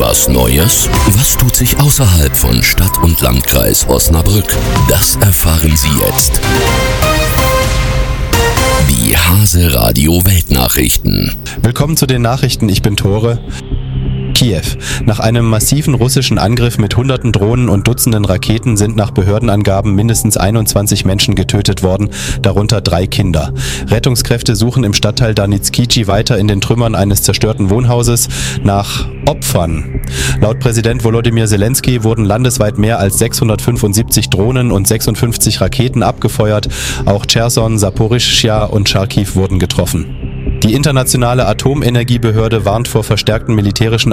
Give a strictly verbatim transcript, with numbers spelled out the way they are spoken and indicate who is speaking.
Speaker 1: Was Neues? Was tut sich außerhalb von Stadt und Landkreis Osnabrück? Das erfahren Sie jetzt. Die Hase Radio Weltnachrichten.
Speaker 2: Willkommen zu den Nachrichten, ich bin Tore. Kiew. Nach einem massiven russischen Angriff mit hunderten Drohnen und Dutzenden Raketen sind nach Behördenangaben mindestens einundzwanzig Menschen getötet worden, darunter drei Kinder. Rettungskräfte suchen im Stadtteil Danitskiji weiter in den Trümmern eines zerstörten Wohnhauses nach Opfern. Laut Präsident Volodymyr Zelensky wurden landesweit mehr als sechshundertfünfundsiebzig Drohnen und sechsundfünfzig Raketen abgefeuert. Auch Cherson, Saporischschja und Charkiw wurden getroffen. Die internationale Atomenergiebehörde warnt vor verstärkten militärischen